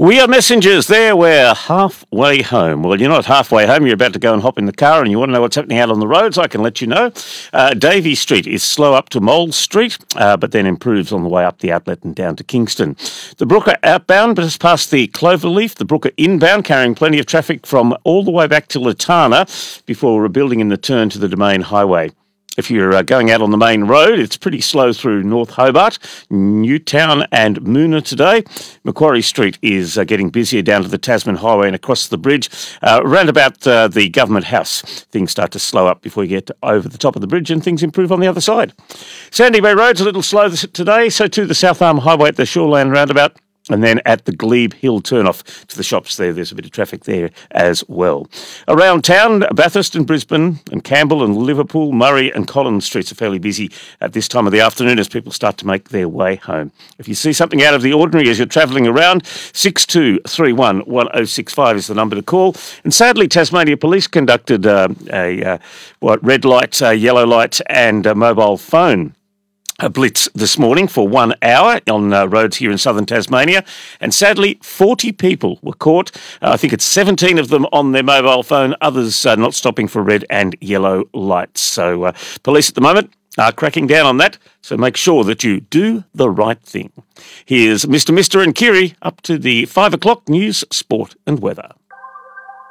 We are messengers there. We're halfway home. Well, you're not halfway home. You're about to go and hop in the car and you want to know what's happening out on the roads. I can let you know. Davey Street is slow up to Mole Street, but then improves on the way up the outlet and down to Kingston. The Brooker outbound just past the Cloverleaf. The Brooker inbound carrying plenty of traffic from all the way back to Latana before rebuilding in the turn to the Domain Highway. If you're going out on the main road, it's pretty slow through North Hobart, Newtown and Moona today. Macquarie Street is getting busier down to the Tasman Highway and across the bridge. Round about the Government House, things start to slow up before you get over the top of the bridge and things improve on the other side. Sandy Bay Road's a little slow today, so too the South Arm Highway at the Shoreland roundabout. And then at the Glebe Hill turnoff to the shops there's a bit of traffic there as well. Around town, Bathurst and Brisbane and Campbell and Liverpool, Murray and Collins streets are fairly busy at this time of the afternoon as people start to make their way home. If you see something out of the ordinary as you're travelling around, 6231 1065 is the number to call. And sadly, Tasmania Police conducted red light, yellow light and mobile phone a blitz this morning for 1 hour on roads here in southern Tasmania, and sadly 40 people were caught. I think it's 17 of them on their mobile phone, others not stopping for red and yellow lights. So police at the moment are cracking down on that, so make sure that you do the right thing. Here's Mr. and Kiri up to the 5 o'clock news, sport and weather.